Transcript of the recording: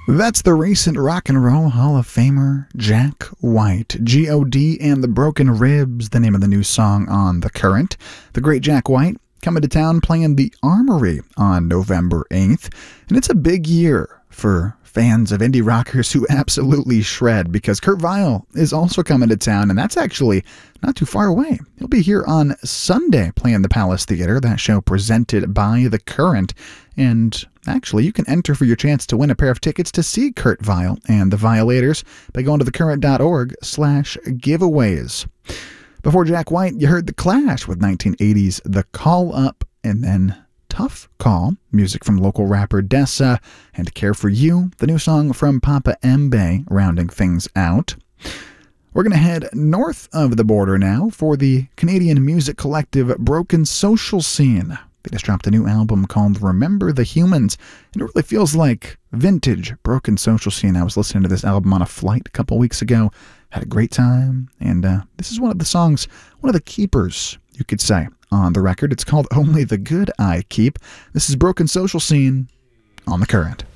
That's the recent Rock and Roll Hall of Famer Jack White. G.O.D. and the Broken Ribs, the name of the new song on The Current. The great Jack White coming to town playing the Armory on November 8th. And it's a big year for fans of indie rockers who absolutely shred, because Kurt Vile is also coming to town, and that's actually not too far away. He'll be here on Sunday playing the Palace Theater, that show presented by The Current. And actually, you can enter for your chance to win a pair of tickets to see Kurt Vile and the Violators by going to thecurrent.org/giveaways. Before Jack White, you heard The Clash with 1980's The Call Up, and then Tough Call, music from local rapper Dessa, and Care For You, the new song from Papa Mbe, rounding things out. We're going to head north of the border now for the Canadian music collective Broken Social Scene. They just dropped a new album called Remember the Humans, and it really feels like vintage Broken Social Scene. I was listening to this album on a flight a couple weeks ago, had a great time, and this is one of the songs, one of the keepers, you could say, on the record. It's called Only the Good I Keep. This is Broken Social Scene on The Current.